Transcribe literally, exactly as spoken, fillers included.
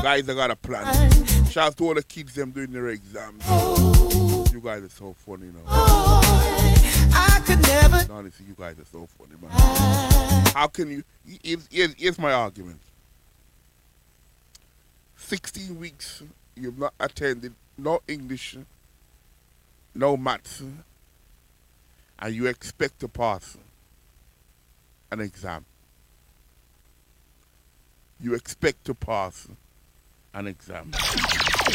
Guys, I got a plan. Shout out to all the kids them doing their exams. You guys are so funny now. I could never. Honestly, you guys are so funny, man. How can you? Here's, here's, here's my argument. sixteen weeks, you've not attended no English, no maths, and you expect to pass an exam. You expect to pass an exam.